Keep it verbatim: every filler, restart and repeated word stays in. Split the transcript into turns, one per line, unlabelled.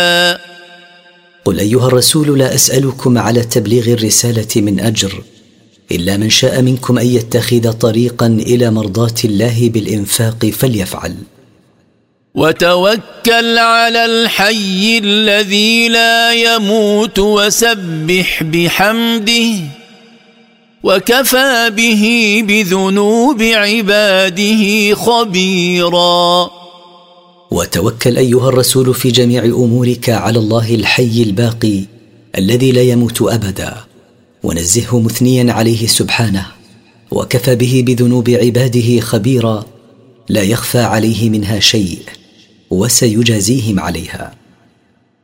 قل أيها الرسول لا أسألكم على تبليغ الرسالة من أجر، إلا من شاء منكم أن يتخذ طريقا إلى مرضاة الله بالإنفاق فليفعل.
وتوكل على الحي الذي لا يموت وسبح بحمده وكفى به بذنوب عباده خبيرا.
وتوكل أيها الرسول في جميع أمورك على الله الحي الباقي الذي لا يموت أبدا، ونزهه مثنيا عليه سبحانه، وكفى به بذنوب عباده خبيرا، لا يخفى عليه منها شيء، وسيجازيهم عليها.